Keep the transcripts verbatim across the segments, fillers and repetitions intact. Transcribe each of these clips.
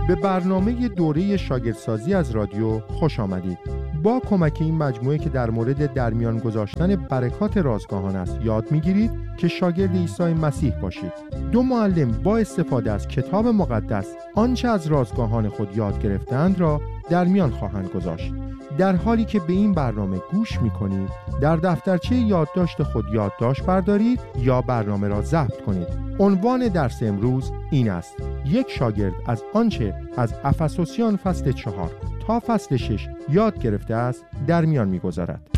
به برنامه دوره شاگردسازی از رادیو خوش آمدید. با کمک این مجموعه که در مورد در میان گذاشتن برکات رازگاهان است یاد میگیرید که شاگرد عیسی مسیح باشید. دو معلم با استفاده از کتاب مقدس آنچه از رازگاهان خود یاد گرفتند را در میان خواهند گذاشت. در حالی که به این برنامه گوش میکنید، در دفترچه یادداشت خود یادداشت بردارید یا برنامه را ضبط کنید. عنوان درس امروز این است: یک شاگرد از آنچه از افسوسیان فصل چهار تا فصل شش یاد گرفته است در میان میگذارد.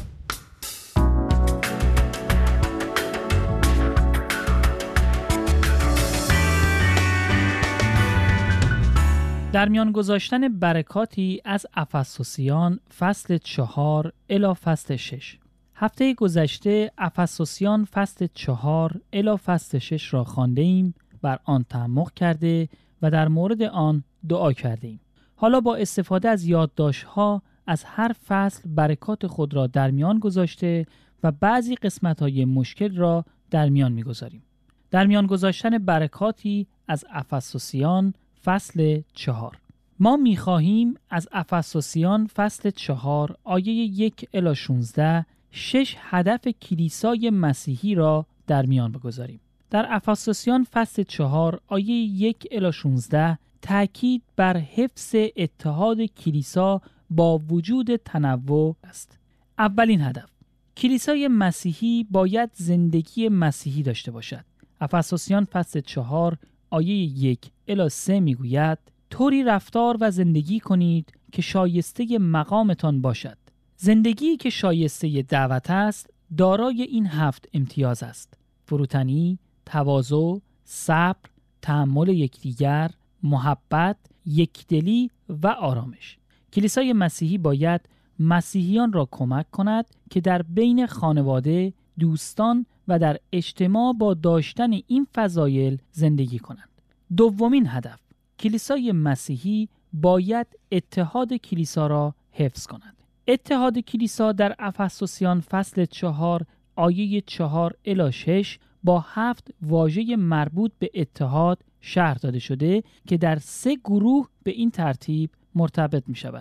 در میان گذاشتن برکاتی از افسوسیان فصل چهار الی فصل شش. هفته گذشته افسوسیان فصل چهار الی فصل شش را خوانده ایم، بر آن تعمق کرده و در مورد آن دعا کرده ایم. حالا با استفاده از یادداشت‌ها از هر فصل برکات خود را در میان گذاشته و بعضی قسمت‌های مشکل را در میان می‌گذاریم. در میان گذاشتن برکاتی از افسوسیان فصل چهار. ما می‌خواهیم از افسوسیان فصل چهار آیه یک الی شانزده شش هدف کلیسای مسیحی را در میان بگذاریم. در افسوسیان فصل چهار آیه یک الی شانزده تأکید بر حفظ اتحاد کلیسا با وجود تنوع است. اولین هدف: کلیسای مسیحی باید زندگی مسیحی داشته باشد. افسوسیان فصل چهار آیه یک الی سه میگوید: طوری رفتار و زندگی کنید که شایسته مقامتان باشد. زندگی که شایسته دعوت است دارای این هفت امتیاز است: فروتنی، تواضع، صبر، تحمل یکدیگر، محبت، یکدلی و آرامش. کلیسای مسیحی باید مسیحیان را کمک کند که در بین خانواده، دوستان و در اجتماع با داشتن این فضایل زندگی کنند. دومین هدف: کلیسای مسیحی باید اتحاد کلیسا را حفظ کند. اتحاد کلیسا در افسوسیان فصل چهار آیه چهار الی شش با هفت واژه مربوط به اتحاد شرح داده شده که در سه گروه به این ترتیب مرتبط می شود.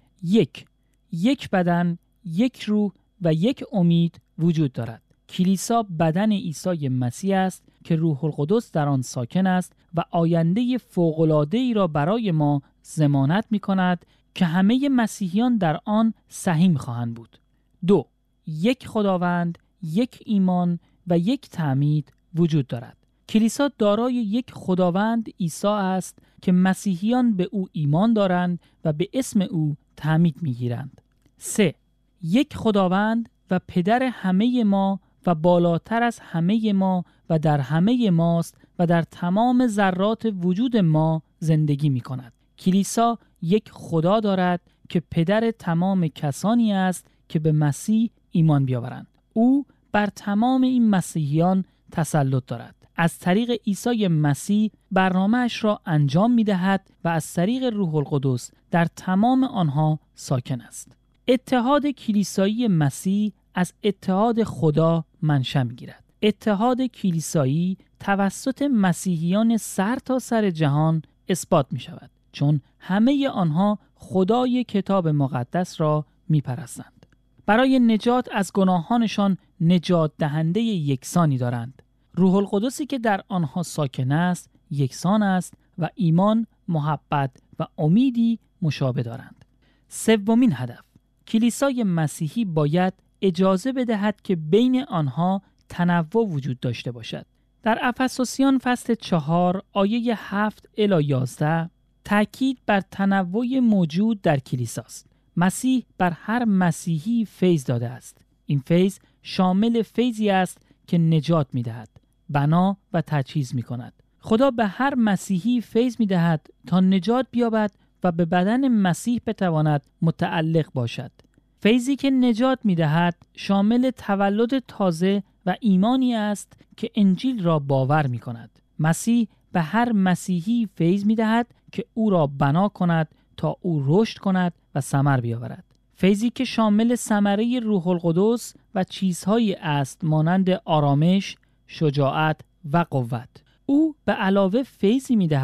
یک، یک بدن، یک روح و یک امید وجود دارد. کلیسا بدن عیسی مسیح است که روح القدس در آن ساکن است و آینده فوق‌العاده‌ای را برای ما ضمانت می کند که همه مسیحیان در آن سهیم خواهند بود. دو، یک خداوند، یک ایمان و یک تعمید وجود دارد. کلیسا دارای یک خداوند عیسی است که مسیحیان به او ایمان دارند و به اسم او تعمید می‌گیرند. سه، یک خداوند و پدر همه ما و بالاتر از همه ما و در همه ماست و در تمام ذرات وجود ما زندگی می‌کند. کلیسا یک خدا دارد که پدر تمام کسانی است که به مسیح ایمان بیاورند. او بر تمام این مسیحیان تسلط دارد. از طریق عیسی مسیح برنامه‌اش را انجام می‌دهد و از طریق روح القدس در تمام آنها ساکن است. اتحاد کلیسایی مسیح از اتحاد خدا منشأ می‌گیرد. اتحاد کلیسایی توسط مسیحیان سر تا سر جهان اثبات می‌شود، چون همه آنها خدای کتاب مقدس را می‌پرستند. برای نجات از گناهانشان نجات دهنده یکسانی دارند. روح القدسی که در آنها ساکن است یکسان است و ایمان، محبت و امیدی مشابه دارند. سومین هدف: کلیسای مسیحی باید اجازه بدهد که بین آنها تنوع وجود داشته باشد. در افسوسیان فصل چهار آیه هفت الی یازده تأکید بر تنوع موجود در کلیساست. مسیح بر هر مسیحی فیض داده است. این فیض شامل فیضی است که نجات می دهد، بنا و تجهیز می کند. خدا به هر مسیحی فیض می دهد تا نجات بیابد و به بدن مسیح بتواند متعلق باشد. فیضی که نجات می دهد شامل تولد تازه و ایمانی است که انجیل را باور می کند. مسیح به هر مسیحی فیض می دهد که او را بنا کند تا او رشد کند و ثمر بیاورد. فیضی که شامل ثمره روح القدس و چیزهایی است مانند آرامش، شجاعت و قوت. او به علاوه فیضی می دهد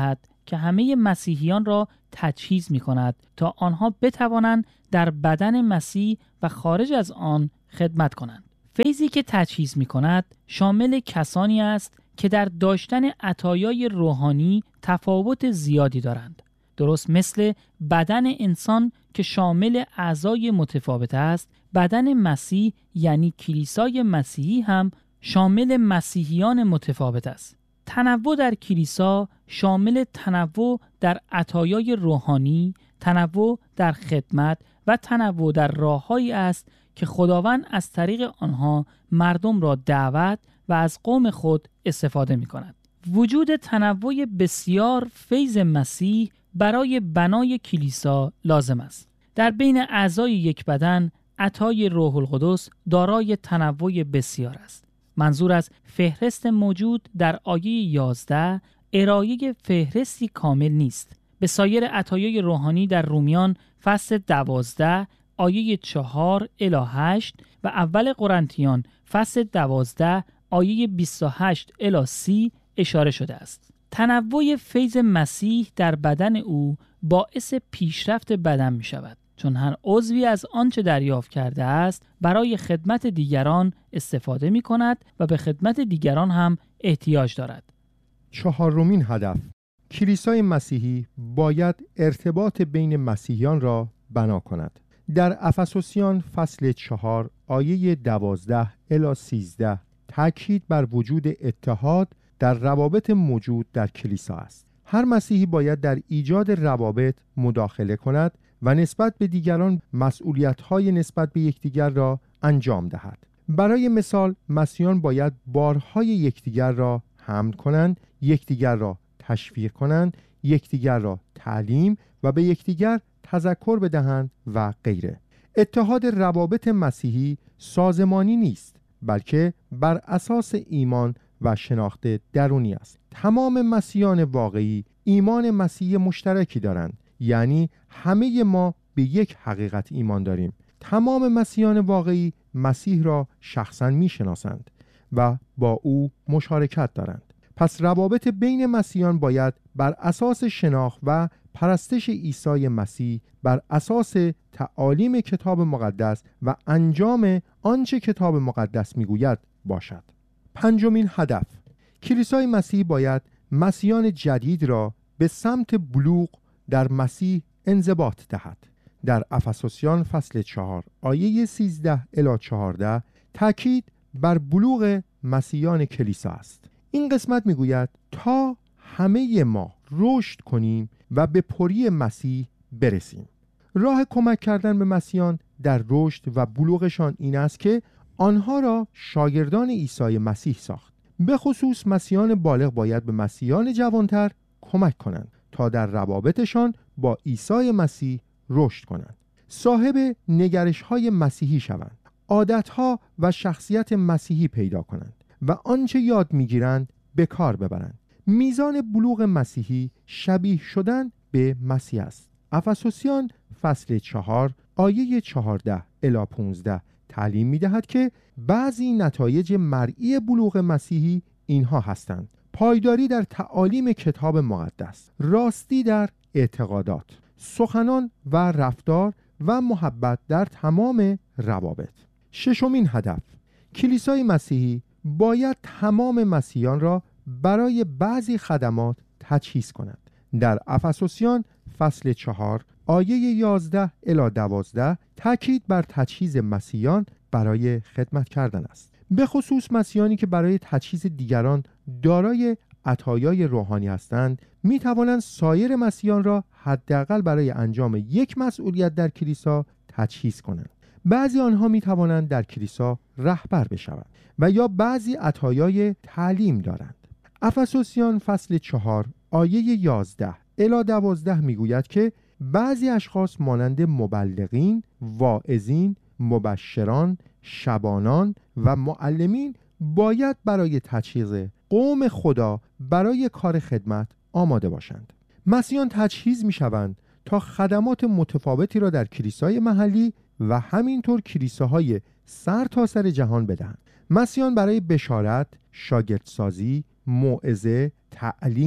که همه مسیحیان را تجهیز می کند تا آنها بتوانند در بدن مسیح و خارج از آن خدمت کنند. فیضی که تجهیز می کند شامل کسانی است که در داشتن عطایای روحانی تفاوت زیادی دارند. درست مثل بدن انسان که شامل اعضای متفاوت است، بدن مسیح یعنی کلیسای مسیحی هم شامل مسیحیان متفاوت است. تنوع در کلیسا شامل تنوع در عطایای روحانی، تنوع در خدمت و تنوع در راههایی است که خداوند از طریق آنها مردم را دعوت و از قوم خود استفاده می کند. وجود تنوع بسیار فیض مسیح برای بنای کلیسا لازم است. در بین اعضای یک بدن عطای روح القدس دارای تنوع بسیار است. منظور از فهرست موجود در آیه یازده ارائه فهرستی کامل نیست. به سایر عطایای روحانی در رومیان فصل دوازده آیه چهار الی هشت و اول قرنتیان فصل دوازده آیه بیست و هشت الی سی اشاره شده است. تنوع فیض مسیح در بدن او باعث پیشرفت بدن می شود، چون هر عضوی از آنچه دریافت کرده است برای خدمت دیگران استفاده می کند و به خدمت دیگران هم احتیاج دارد. چهارمین هدف، کلیسای مسیحی باید ارتباط بین مسیحیان را بنا کند. در افسوسیان فصل چهار آیه دوازده الی سیزده تاکید بر وجود اتحاد در روابط موجود در کلیسا است. هر مسیحی باید در ایجاد روابط مداخله کند و نسبت به دیگران مسئولیت‌های نسبت به یکدیگر را انجام دهد. برای مثال، مسیحیان باید بارهای یکدیگر را حمل کنند، یکدیگر را تشویق کنند، یکدیگر را تعلیم و به یکدیگر تذکر بدهند و غیره. اتحاد روابط مسیحی سازمانی نیست، بلکه بر اساس ایمان و شناخت درونی است. تمام مسیحیان واقعی ایمان مسیحی مشترکی دارند، یعنی همه ما به یک حقیقت ایمان داریم. تمام مسیحیان واقعی مسیح را شخصاً می‌شناسند و با او مشارکت دارند. پس روابط بین مسیحیان باید بر اساس شناخت و پرستش عیسی مسیح، بر اساس تعالیم کتاب مقدس و انجام آنچه کتاب مقدس میگوید باشد. پنجمین هدف، کلیسای مسیح باید مسیحیان جدید را به سمت بلوغ در مسیح انضباط دهد. در افسوسیان فصل چهار آیه سیزده الی چهارده تاکید بر بلوغ مسیحیان کلیسا است. این قسمت میگوید تا همه ما رشد کنیم و به پری مسیح برسیم. راه کمک کردن به مسیحیان در رشد و بلوغشان این است که آنها را شاگردان عیسی مسیح ساخت. به خصوص مسیحیان بالغ باید به مسیحیان جوانتر کمک کنند تا در روابطشان با عیسی مسیح رشد کنند، صاحب نگرش‌های مسیحی شوند، عادت‌ها و شخصیت مسیحی پیدا کنند و آنچه یاد می‌گیرند به کار ببرند. میزان بلوغ مسیحی شبیه شدن به مسیح است. افسوسیان فصل چهار آیه چهارده الی پانزده تعلیم می‌دهد که بعضی نتایج مرئی بلوغ مسیحی اینها هستند: پایداری در تعالیم کتاب مقدس، راستی در اعتقادات، سخنان و رفتار و محبت در تمام روابط. ششمین هدف، کلیسای مسیحی باید تمام مسیحیان را برای بعضی خدمات تجهیز کند. در افسوسیان فصل چهار آیه یازده الی دوازده تاکید بر تجهیز مسیحیان برای خدمت کردن است. به خصوص مسیحیانی که برای تجهیز دیگران دارای عطایای روحانی هستند، می توانند سایر مسیحیان را حداقل برای انجام یک مسئولیت در کلیسا تجهیز کنند. بعضی آنها می توانند در کلیسا رهبر بشوند و یا بعضی عطایای تعلیم دارند. افسوسیان فصل چهار آیه یازده الی دوازده می گوید که بعضی اشخاص مانند مبلغین، واعظین، مبشران، شبانان و معلمین باید برای تجهیز قوم خدا برای کار خدمت آماده باشند. مسیحیان تجهیز می شوند تا خدمات متفاوتی را در کلیسای محلی و همینطور کلیساهای سر تا سر جهان بدهند. مسیحیان برای بشارت، شاگردسازی، موعظه، تعلیم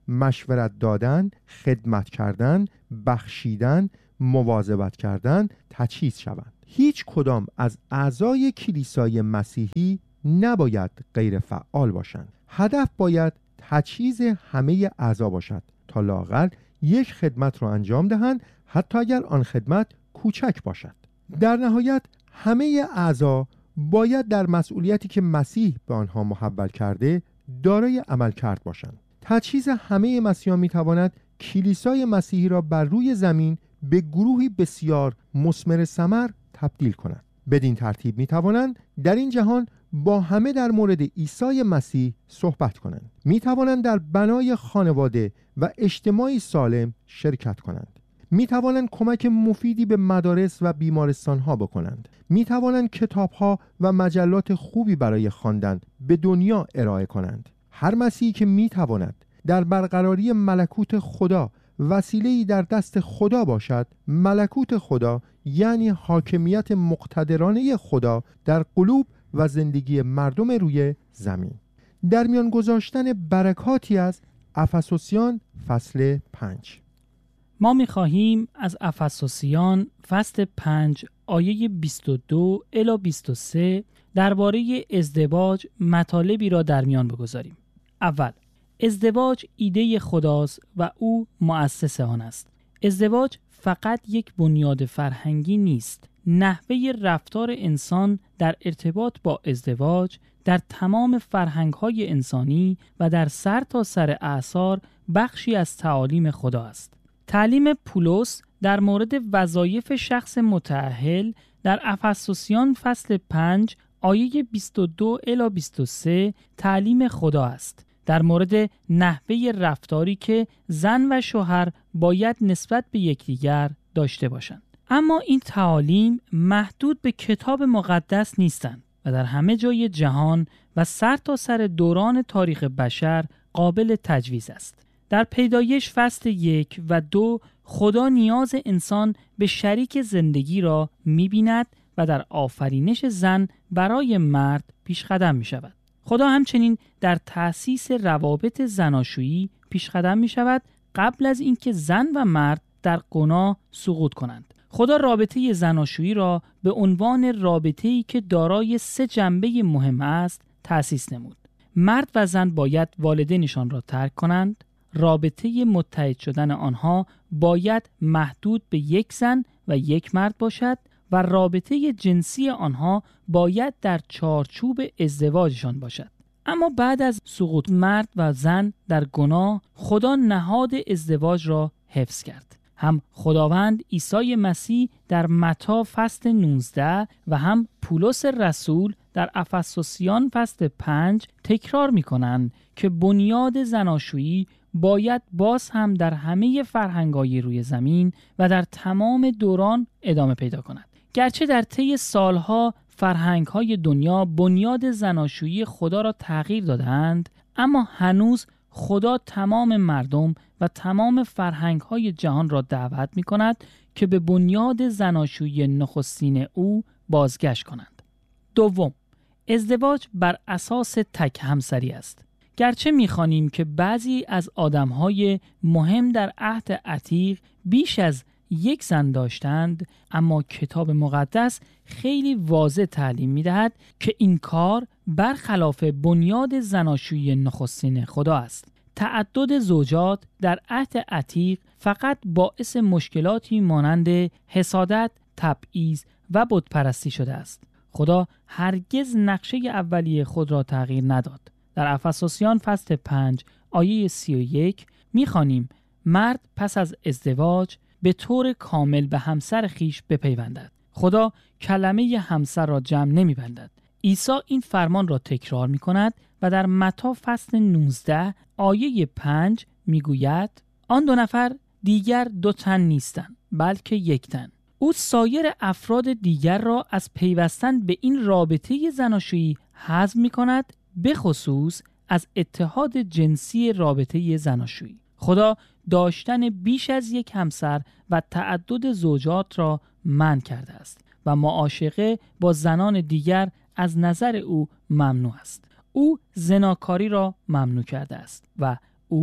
مشورت دادن، خدمت کردن، بخشیدن، مواظبت کردن تجهیز شوند. هیچ کدام از اعضای کلیسای مسیحی نباید غیر فعال باشند. هدف باید تجهیز همه اعضا باشد تا لااقل یک خدمت را انجام دهند، حتی اگر آن خدمت کوچک باشد. در نهایت همه اعضا باید در مسئولیتی که مسیح به آنها محول کرده دارای عملکرد باشند. تجهیز همه مسیحیان میتواند کلیسای مسیحی را بر روی زمین به گروهی بسیار مثمر ثمر تبدیل کند. بدین ترتیب میتوانند در این جهان با همه در مورد عیسی مسیح صحبت کنند. میتوانند در بنای خانواده و اجتماعی سالم شرکت کنند. می توانند کمک مفیدی به مدارس و بیمارستان ها بکنند. می توانند کتاب ها و مجلات خوبی برای خواندن به دنیا ارائه کنند. هر مسیحی که می تواند در برقراری ملکوت خدا وسیله‌ای در دست خدا باشد، ملکوت خدا یعنی حاکمیت مقتدرانه خدا در قلوب و زندگی مردم روی زمین. در میان گذاشتن برکاتی از افسوسیان فصل پنج. ما می‌خواهیم از افسوسیان فصل پنج آیه بیست و دو الی بیست و سه درباره ازدواج مطالبی را در میان بگذاریم. اول، ازدواج ایده خداست و او مؤسس آن است. ازدواج فقط یک بنیاد فرهنگی نیست. نحوه رفتار انسان در ارتباط با ازدواج در تمام فرهنگ‌های انسانی و در سر تا سر اعصار بخشی از تعالیم خدا است. تعلیم پولس در مورد وظایف شخص متأهل در افسوسیان فصل پنج آیه بیست و دو الی بیست و سه تعلیم خدا است. در مورد نحوه رفتاری که زن و شوهر باید نسبت به یکدیگر داشته باشند. اما این تعالیم محدود به کتاب مقدس نیستند و در همه جای جهان و سر تا سر دوران تاریخ بشر قابل تجویز است. در پیدایش فصل یک و دو خدا نیاز انسان به شریک زندگی را می‌بیند و در آفرینش زن برای مرد پیشقدم می‌شود. خدا همچنین در تأسیس روابط زناشویی پیشقدم می‌شود قبل از اینکه زن و مرد در گناه سقوط کنند. خدا رابطه زناشویی را به عنوان رابطه‌ای که دارای سه جنبه مهم است تأسیس نمود. مرد و زن باید والدینشان را ترک کنند. رابطه متحد شدن آنها باید محدود به یک زن و یک مرد باشد و رابطه جنسی آنها باید در چارچوب ازدواجشان باشد. اما بعد از سقوط مرد و زن در گناه، خدا نهاد ازدواج را حفظ کرد. هم خداوند عیسی مسیح در متی فصل نوزده و هم پولس رسول در افسوسیان فصل پنج تکرار می کنند که بنیاد زناشویی باید باز هم در همه فرهنگ‌های روی زمین و در تمام دوران ادامه پیدا کند. گرچه در طی سالها فرهنگ‌های دنیا بنیاد زناشویی خدا را تغییر دادند، اما هنوز خدا تمام مردم و تمام فرهنگ‌های جهان را دعوت می‌کند که به بنیاد زناشویی نخستین او بازگشت کنند. دوم، ازدواج بر اساس تک همسری است. گرچه می‌خوانیم که بعضی از آدم‌های مهم در عهد عتیق بیش از یک زن داشتند، اما کتاب مقدس خیلی واضح تعلیم می‌دهد که این کار برخلاف بنیاد زناشویی نخستین خدا است. تعدد زوجات در عهد عتیق فقط باعث مشکلاتی مانند حسادت، تبعیض و بتپرستی شده است. خدا هرگز نقشه اولیه خود را تغییر نداد. در افسوسیان فصل پنج آیه سی و یک می‌خوانیم مرد پس از ازدواج به طور کامل به همسر خیش بپیوندد. خدا کلمه همسر را جمع نمی‌بندد. عیسی این فرمان را تکرار می‌کند و در متی فصل نوزده آیه پنج می‌گوید آن دو نفر دیگر دو تن نیستند بلکه یک تن. او سایر افراد دیگر را از پیوستن به این رابطه زناشویی حذف می‌کند، به خصوص از اتحاد جنسی رابطه زناشویی. خدا داشتن بیش از یک همسر و تعدد زوجات را منع کرده است و معاشقه با زنان دیگر از نظر او ممنوع است. او زناکاری را ممنوع کرده است و او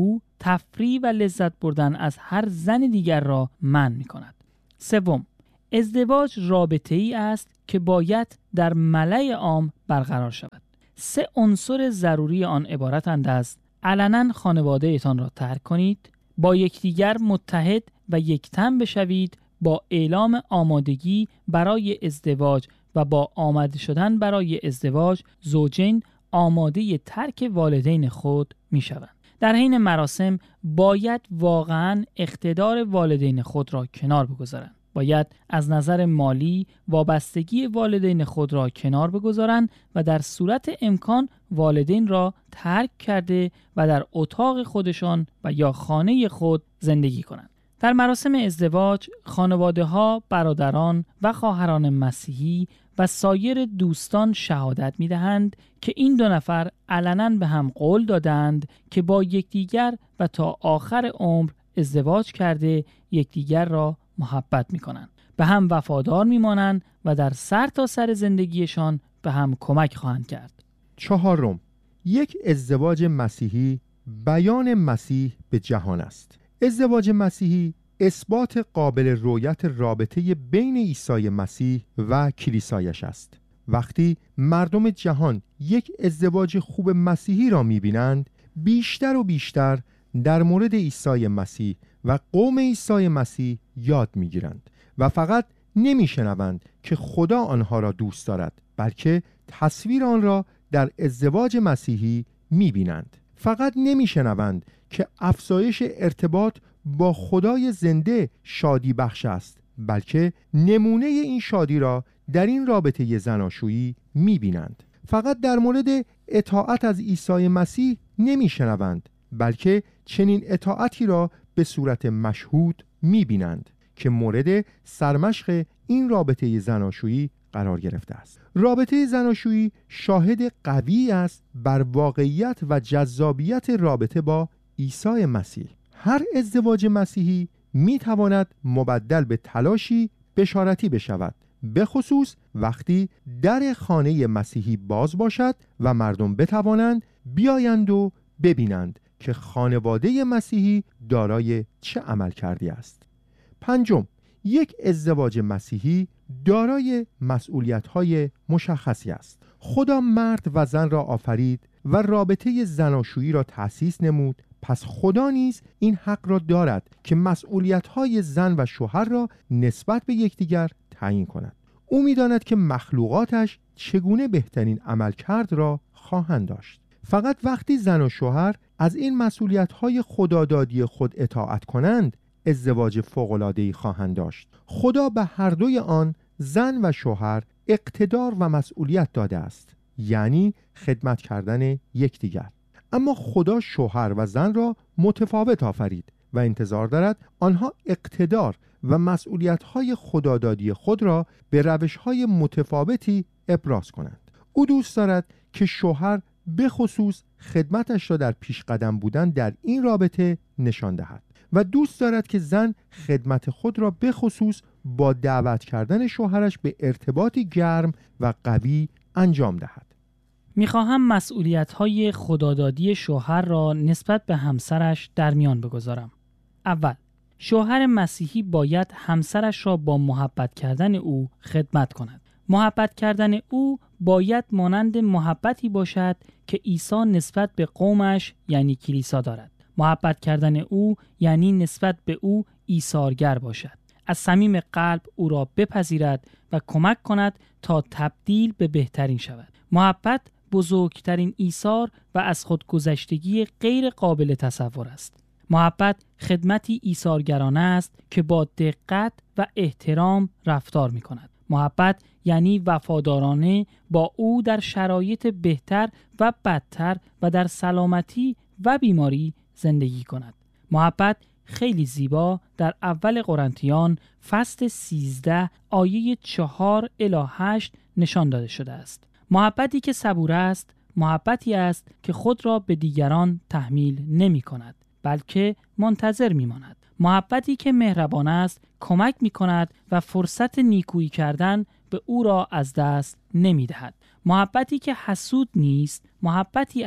تفریح و لذت بردن از هر زن دیگر را منع می کند. سوم، ازدواج رابطه ای است که باید در ملأ عام برقرار شود. سه عنصر ضروری آن عبارتند از علنا خانواده ایتان را ترک کنید، با یکدیگر متحد و یکتن بشوید، با اعلام آمادگی برای ازدواج و با آماده شدن برای ازدواج زوجین آماده ترک والدین خود می شوند. در حین مراسم باید واقعاً اقتدار والدین خود را کنار بگذارند. باید از نظر مالی وابستگی والدین خود را کنار بگذارند و در صورت امکان والدین را ترک کرده و در اتاق خودشان و یا خانه خود زندگی کنند. در مراسم ازدواج خانواده‌ها، برادران و خواهران مسیحی و سایر دوستان شهادت می‌دهند که این دو نفر علنا به هم قول دادند که با یکدیگر و تا آخر عمر ازدواج کرده یکدیگر را محبت می‌کنند، به هم وفادار می‌مانند و در سر تا سر زندگیشان به هم کمک خواهند کرد. چهارم، یک ازدواج مسیحی بیان مسیح به جهان است. ازدواج مسیحی اثبات قابل رویت رابطه بین عیسی مسیح و کلیسایش است. وقتی مردم جهان یک ازدواج خوب مسیحی را می‌بینند، بیشتر و بیشتر در مورد عیسی مسیح و قوم عیسی مسیح یاد می‌گیرند و فقط نمی‌شنوند که خدا آنها را دوست دارد، بلکه تصویر آن را در ازدواج مسیحی می‌بینند. فقط نمی‌شنوند که افزایش ارتباط با خدای زنده شادی بخش است، بلکه نمونه این شادی را در این رابطه زناشویی می‌بینند. فقط در مورد اطاعت از عیسی مسیح نمی‌شنوند، بلکه چنین اطاعتی را به صورت مشهود می‌بینند که مورد سرمشق این رابطه زناشویی قرار گرفته است. رابطه زناشویی شاهد قوی است بر واقعیت و جذابیت رابطه با عیسی مسیح. هر ازدواج مسیحی می‌تواند مبدل به تلاشی بشارتی بشود، به خصوص وقتی در خانه مسیحی باز باشد و مردم بتوانند بیایند و ببینند که خانواده مسیحی دارای چه عمل کردی است. پنجم، یک ازدواج مسیحی دارای مسئولیت‌های مشخصی است. خدا مرد و زن را آفرید و رابطه زناشویی را تأسیس نمود، پس خدا نیز این حق را دارد که مسئولیت‌های زن و شوهر را نسبت به یکدیگر تعیین کند. او می‌داند که مخلوقاتش چگونه بهترین عملکرد را خواهند داشت. فقط وقتی زن و شوهر از این مسئولیت‌های خدادادی خود اطاعت کنند، ازدواج فوق‌العاده‌ای خواهند داشت. خدا به هر دوی آن زن و شوهر اقتدار و مسئولیت داده است، یعنی خدمت کردن یکدیگر. اما خدا شوهر و زن را متفاوت آفرید و انتظار دارد آنها اقتدار و مسئولیت‌های خدادادی خود را به روش‌های متفاوتی ابراز کنند. او دوست دارد که شوهر به خصوص خدمتش را در پیش قدم بودن در این رابطه نشان دهد و دوست دارد که زن خدمت خود را به خصوص با دعوت کردن شوهرش به ارتباطی گرم و قوی انجام دهد. میخواهم مسئولیت‌های خدادادی شوهر را نسبت به همسرش در میان بگذارم. اول، شوهر مسیحی باید همسرش را با محبت کردن او خدمت کند. محبت کردن او باید مانند محبتی باشد که عیسی نسبت به قومش یعنی کلیسا دارد. محبت کردن او یعنی نسبت به او ایثارگر باشد. از صمیم قلب او را بپذیرد و کمک کند تا تبدیل به بهترین شود. محبت بزرگترین ایثار و از خودگذشتگی غیر قابل تصور است. محبت خدمتی ایثارگرانه است که با دقت و احترام رفتار می کند. محبت یعنی وفادارانه با او در شرایط بهتر و بدتر و در سلامتی و بیماری زندگی کند. محبت خیلی زیبا در اول قرنتیان فصل سیزده آیه چهار الی هشت نشان داده شده است. محبتی که صبور است، محبتی است که خود را به دیگران تحمیل نمی کند، بلکه منتظر می ماند. محبتی که مهربان است، کمک می کند و فرصت نیکویی کردن به او را از دست نمی دهد. محبتی که حسود نیست، محبتی است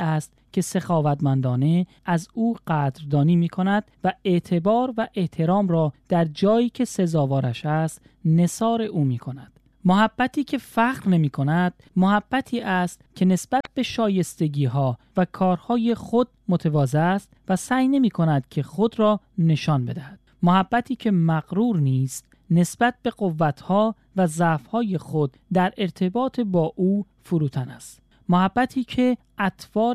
که سخاوتمندانه از او قدردانی می کند و اعتبار و احترام را در جایی که سزاوارش است نثار او می کند. محبتی که فخر نمی کند محبتی است که نسبت به شایستگی ها و کارهای خود متواضع است و سعی نمی کند که خود را نشان بدهد. محبتی که مغرور نیست نسبت به قوتها و ضعفهای خود در ارتباط با او فروتن است. محبتی که اطوار